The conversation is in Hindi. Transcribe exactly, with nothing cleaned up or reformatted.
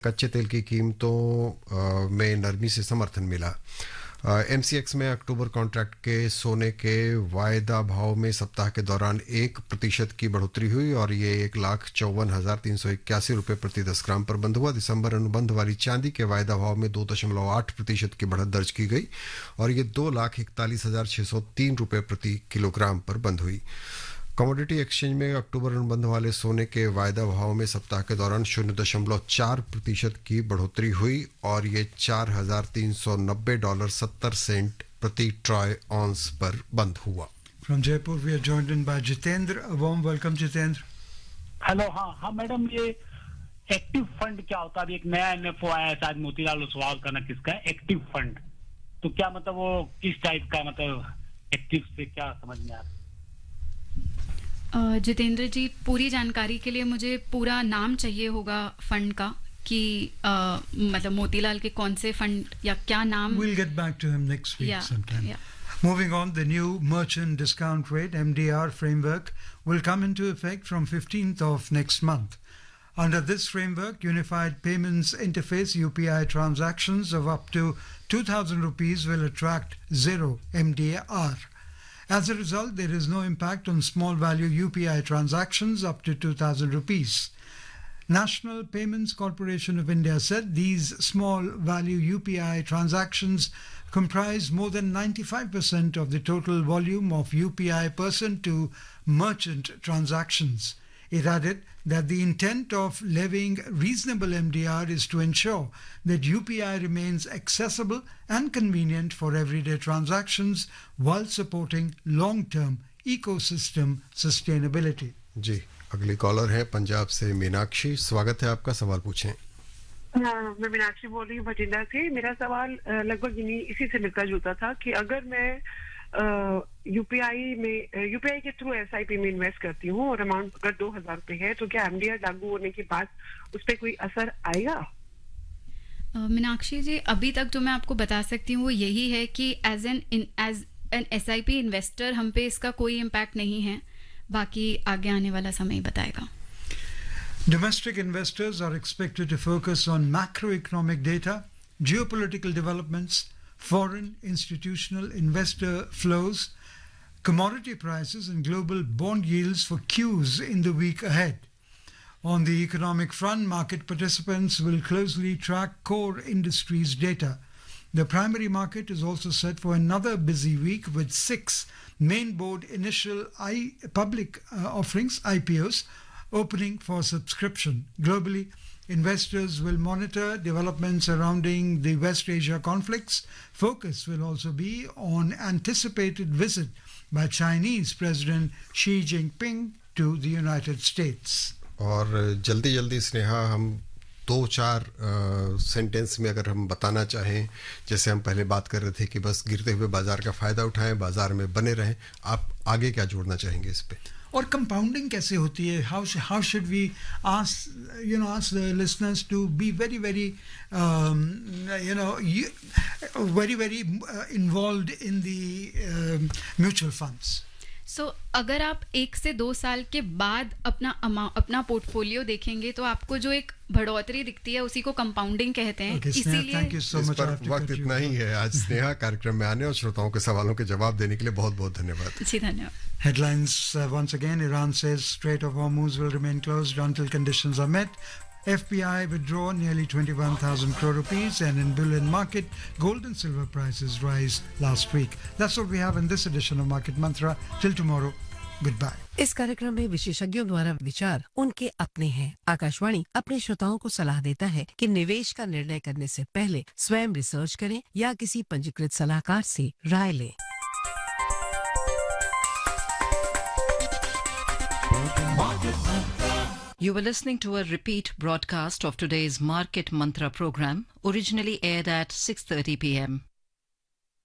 कच्चे तेल की कीमतों में नरमी से समर्थन मिला। एमसीएक्स में अक्टूबर कॉन्ट्रैक्ट के सोने के वायदा भाव में सप्ताह के दौरान एक प्रतिशत की बढ़ोतरी हुई और ये एक लाख चौवन हजार तीन सौ इक्यासी रुपये प्रति दस ग्राम पर बंद हुआ। दिसंबर अनुबंध वाली चांदी के वायदा भाव में दो दशमलव आठ प्रतिशत की बढ़त दर्ज की गई और ये दो लाख इकतालीस हजार छः सौ तीन रुपये प्रति किलोग्राम पर बंद हुई। कमोडिटी एक्सचेंज में अक्टूबर अनुबंध वाले सोने के वायदा भाव में सप्ताह के दौरान शून्य दशमलव चार प्रतिशत की बढ़ोतरी हुई और ये चार हजार तीन सौ नब्बे डॉलर सत्तर सेंट प्रति ट्रॉय ऑन्स पर बंद हुआ। From Jaipur, we are joined in by Jitendra. A warm welcome, Jitendra. Hello, हाँ हाँ मैडम, ये एक्टिव फंड क्या होता है? अभी एक नया एनएफओ आया है, शायद मोतीलाल सवाल करना किसका है, एक्टिव फंड। तो क्या मतलब वो किस टाइप का, मतलब एक्टिव से क्या समझ में आ रहा है? जितेंद्र जी, पूरी जानकारी के लिए मुझे पूरा नाम चाहिए होगा फंड का कि uh, मतलब मोतीलाल के कौन से फंड या क्या नाम। We'll get back to him next week yeah, sometime. Yeah. Moving on, the new merchant discount rate M D R framework will come into effect from fifteenth of next month. Under this framework, Unified Payments Interface U P I transactions of up to two thousand rupees will attract zero M D R. As a result, there is no impact on small value U P I transactions up to two thousand rupees. National Payments Corporation of India said these small value U P I transactions comprise more than ninety-five percent of the total volume of U P I person to merchant transactions. It added that the intent of levying reasonable M D R is to ensure that U P I remains accessible and convenient for everyday transactions while supporting long-term ecosystem sustainability. जी, अगली कॉलर है पंजाब से मीनाक्षी। स्वागत है आपका, सवाल पूछें। हाँ, मैं मीनाक्षी बोल रही हूँ भटिंडा से। मेरा सवाल लगभग इसी से मिलता जुलता था कि अगर मैं यूपीआई में यूपीआई के थ्रू एसआईपी में इन्वेस्ट करती हूँ और अमाउंट अगर दो हजार रुपए है, तो क्या एमडीआर लागू होने के बाद उस पर कोई असर आएगा? मीनाक्षी जी, अभी तक जो मैं आपको बता सकती हूँ वो यही है कि as an as an SIP investor हम पे इसका कोई इम्पैक्ट नहीं है। बाकी आगे आने वाला समय ही बताएगा। Domestic investors are expected to focus on macroeconomic data, geopolitical developments, foreign institutional investor flows, commodity prices and global bond yields for cues in the week ahead. On the economic front, market participants will closely track core industries data. The primary market is also set for another busy week with six main board initial I, public uh, offerings, I P Os, opening for subscription. Globally, investors will monitor developments surrounding the West Asia conflicts. Focus will also be on anticipated visit by Chinese President Xi Jinping to the United States. और जल्दी जल्दी स्नेहा, हम दो चार सेंटेंस में अगर हम बताना चाहें, जैसे हम पहले बात कर रहे थे कि बस गिरते हुए बाजार का फायदा उठाएं, बाजार में बने रहें, आप आगे क्या जोड़ना चाहेंगे इस पे? और कंपाउंडिंग कैसे होती है? How how should we ask you know ask the listeners to be very very you know very very involved in the mutual funds. So so, अगर आप एक से दो साल के बाद अपना अपना पोर्टफोलियो देखेंगे तो आपको जो एक बढ़ोतरी दिखती है उसी को कंपाउंडिंग कहते हैं। okay, इसीलिए so इस पर वक्त इतना ही है आज। स्नेहा, कार्यक्रम में आने और श्रोताओं के सवालों के जवाब देने के लिए बहुत बहुत धन्यवाद। जी धन्यवाद। Headlines uh, once again: Iran says Strait of Hormuz will remain closed until conditions are met. F B I withdraw nearly twenty-one thousand crore rupees, and in bullion market, gold and silver prices rise last week. That's what we have in this edition of Market Mantra. Till tomorrow, goodbye. इस कार्यक्रम में विशेषज्ञों द्वारा विचार उनके अपने हैं। आकाशवाणी अपने श्रोताओं को सलाह देता है कि निवेश का निर्णय करने से पहले स्वयं रिसर्च करें या किसी पंजीकृत सलाहकार से राय लें। You were listening to a repeat broadcast of today's Market Mantra program, originally aired at six thirty p m